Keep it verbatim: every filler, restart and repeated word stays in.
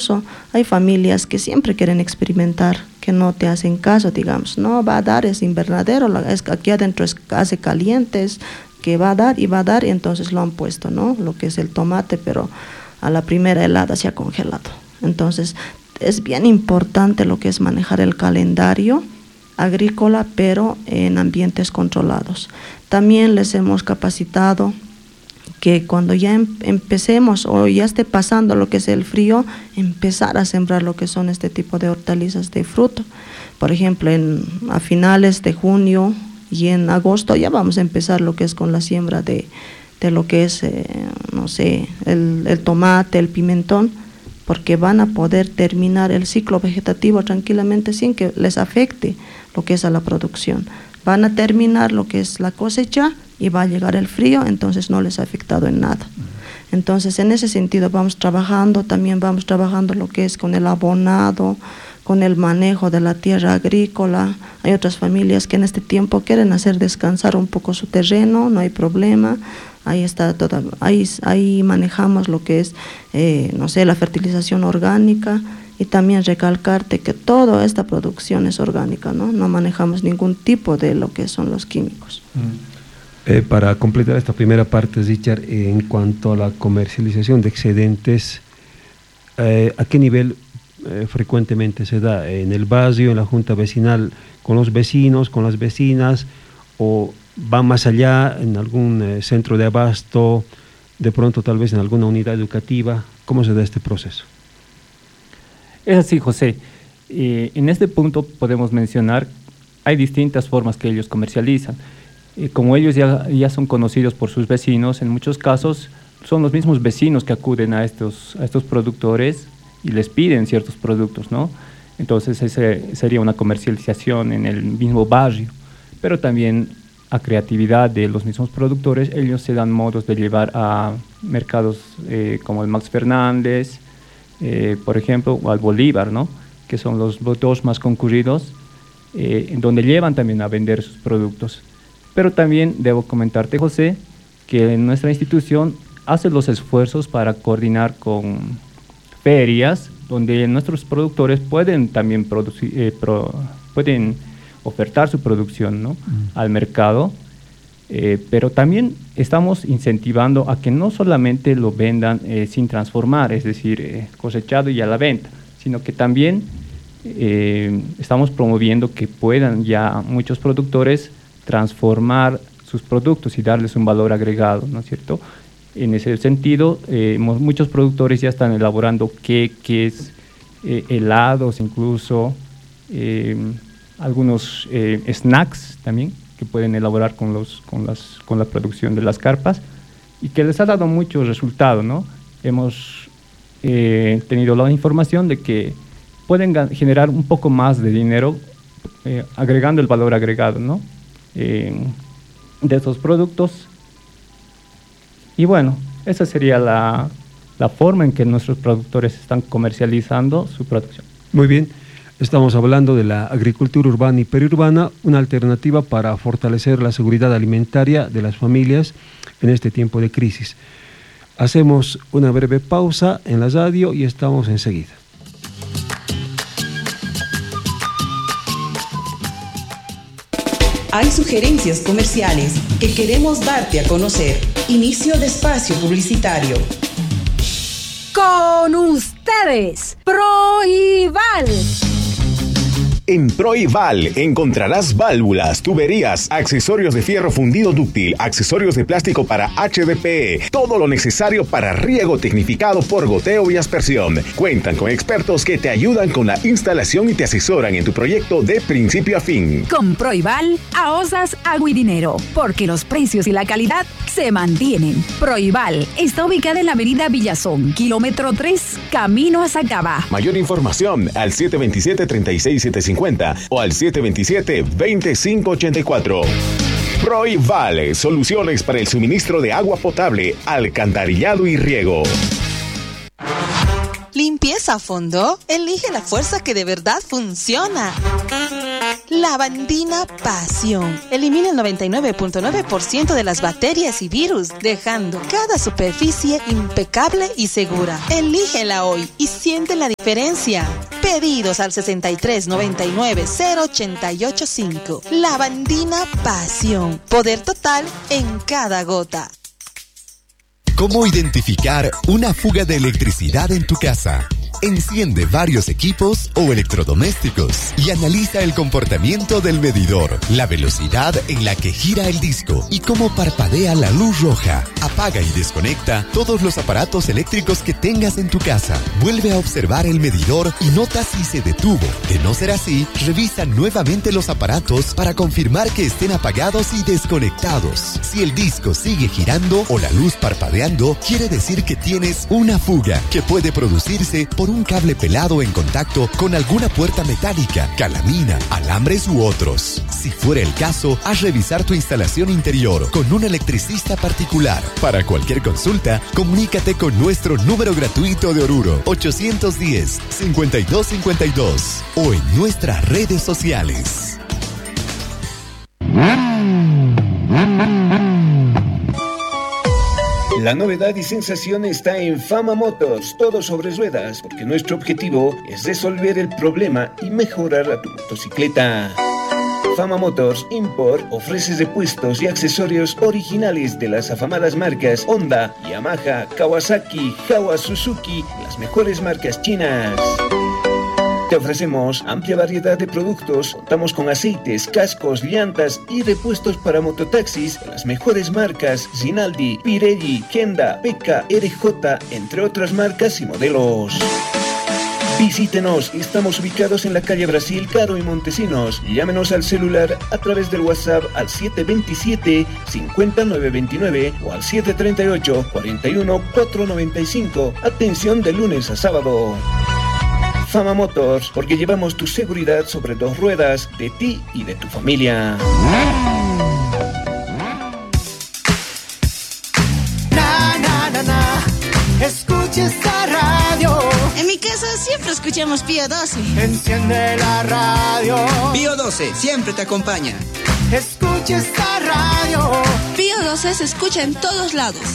curso, hay familias que siempre quieren experimentar, que no te hacen caso, digamos, no va a dar, es invernadero, es, aquí adentro es, hace calientes, que va a dar y va a dar, y entonces lo han puesto, ¿no? Lo que es el tomate, pero a la primera helada se ha congelado. Entonces, es bien importante lo que es manejar el calendario agrícola, pero en ambientes controlados. También les hemos capacitado que cuando ya em empecemos o ya esté pasando lo que es el frío, empezar a sembrar lo que son este tipo de hortalizas de fruto. Por ejemplo, en, a finales de junio y en agosto ya vamos a empezar lo que es con la siembra de, de lo que es, eh, no sé, el, el tomate, el pimentón, porque van a poder terminar el ciclo vegetativo tranquilamente sin que les afecte lo que es a la producción. Van a terminar lo que es la cosecha y va a llegar el frío, entonces no les ha afectado en nada. Entonces, en ese sentido vamos trabajando, también vamos trabajando lo que es con el abonado, con el manejo de la tierra agrícola. Hay otras familias que en este tiempo quieren hacer descansar un poco su terreno, no hay problema. Ahí está toda, ahí, ahí manejamos lo que es, eh, no sé, la fertilización orgánica, y también recalcarte que toda esta producción es orgánica, ¿no? No manejamos ningún tipo de lo que son los químicos. Mm. Eh, para completar esta primera parte, Richard, eh, en cuanto a la comercialización de excedentes, eh, ¿a qué nivel eh, frecuentemente se da? ¿En el barrio, en la junta vecinal, con los vecinos, con las vecinas, o va más allá en algún eh, centro de abasto, de pronto tal vez en alguna unidad educativa? ¿Cómo se da este proceso? Es así, José. Eh, en este punto podemos mencionar, hay distintas formas que ellos comercializan. Eh, como ellos ya, ya son conocidos por sus vecinos, en muchos casos son los mismos vecinos que acuden a estos, a estos productores y les piden ciertos productos, ¿no? Entonces ese sería una comercialización en el mismo barrio, pero también a creatividad de los mismos productores, ellos se dan modos de llevar a mercados eh, como el Max Fernández, Eh, por ejemplo, o al Bolívar, ¿no? Que son los dos más concurridos, eh, en donde llevan también a vender sus productos. Pero también debo comentarte, José, que nuestra institución hace los esfuerzos para coordinar con ferias, donde nuestros productores pueden también producir, eh, pro, pueden ofertar su producción, ¿no? Mm. al mercado. Eh, pero también estamos incentivando a que no solamente lo vendan eh, sin transformar, es decir, eh, cosechado y a la venta, sino que también eh, estamos promoviendo que puedan ya muchos productores transformar sus productos y darles un valor agregado, ¿no es cierto? En ese sentido, eh, muchos productores ya están elaborando queques, eh, helados incluso, eh, algunos eh, snacks también, que pueden elaborar con, los, con, las, con la producción de las carpas y que les ha dado mucho resultado, ¿no? Hemos eh, tenido la información de que pueden generar un poco más de dinero eh, agregando el valor agregado, ¿no? Eh, de esos productos. Y bueno, esa sería la, la forma en que nuestros productores están comercializando su producción. Muy bien. Estamos hablando de la agricultura urbana y periurbana, una alternativa para fortalecer la seguridad alimentaria de las familias en este tiempo de crisis. Hacemos una breve pausa en la radio y estamos enseguida. Hay sugerencias comerciales que queremos darte a conocer. Inicio de espacio publicitario. Con ustedes, Proival. En Proival encontrarás válvulas, tuberías, accesorios de fierro fundido dúctil, accesorios de plástico para H D P E, todo lo necesario para riego tecnificado por goteo y aspersión. Cuentan con expertos que te ayudan con la instalación y te asesoran en tu proyecto de principio a fin. Con Proival ahorras agua y dinero, porque los precios y la calidad se mantienen. Proival está ubicada en la avenida Villazón, kilómetro tres, camino a Sacaba. Mayor información al siete dos siete, tres seis siete cinco o al siete dos siete, dos cinco ocho cuatro. Proival, soluciones para el suministro de agua potable, alcantarillado y riego. ¿Limpieza a fondo? Elige la fuerza que de verdad funciona. Lavandina Pasión. Elimina el noventa y nueve punto nueve por ciento de las bacterias y virus, dejando cada superficie impecable y segura. Elígela hoy y siente la diferencia. Pedidos al sesenta y tres noventa y nueve cero ochenta y ocho cinco. Lavandina Pasión. Poder total en cada gota. ¿Cómo identificar una fuga de electricidad en tu casa? Enciende varios equipos o electrodomésticos y analiza el comportamiento del medidor, la velocidad en la que gira el disco y cómo parpadea la luz roja. Apaga y desconecta todos los aparatos eléctricos que tengas en tu casa. Vuelve a observar el medidor y nota si se detuvo. De no ser así, revisa nuevamente los aparatos para confirmar que estén apagados y desconectados. Si el disco sigue girando o la luz parpadeando, quiere decir que tienes una fuga que puede producirse por un cable pelado en contacto con alguna puerta metálica, calamina, alambres u otros. Si fuera el caso, haz revisar tu instalación interior con un electricista particular. Para cualquier consulta, comunícate con nuestro número gratuito de Oruro ochocientos diez, cincuenta y dos cincuenta y dos o en nuestras redes sociales. La novedad y sensación está en Fama Motors, todo sobre ruedas, porque nuestro objetivo es resolver el problema y mejorar a tu motocicleta. Fama Motors Import ofrece repuestos y accesorios originales de las afamadas marcas Honda, Yamaha, Kawasaki, Jawa, Suzuki, las mejores marcas chinas. Te ofrecemos amplia variedad de productos, contamos con aceites, cascos, llantas y repuestos para mototaxis de las mejores marcas Rinaldi, Pirelli, Kenda, P K, R J, entre otras marcas y modelos. Visítenos, estamos ubicados en la calle Brasil, Caro y Montesinos. Llámenos al celular a través del WhatsApp al siete dos siete, cinco nueve dos nueve o al siete tres ocho, cuatro uno cuatro nueve cinco. Atención de lunes a sábado. Fama Motors, porque llevamos tu seguridad sobre dos ruedas, de ti y de tu familia. Na, na, na, na. Escucha esta radio. En mi casa siempre escuchamos Pío doce. Enciende la radio. Pío doce siempre te acompaña. Escucha esta radio. Pío doce se escucha en todos lados.